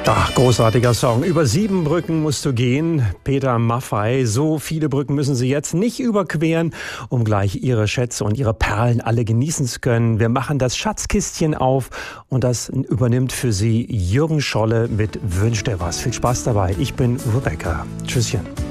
Ach, großartiger Song. Über 7 Brücken musst du gehen. Peter Maffay. So viele Brücken müssen Sie jetzt nicht überqueren, um gleich Ihre Schätze und Ihre Perlen alle genießen zu können. Wir machen das Schatzkistchen auf und das übernimmt für Sie Jürgen Scholle mit Wünsch dir was. Viel Spaß dabei. Ich bin Rebecca. Tschüsschen.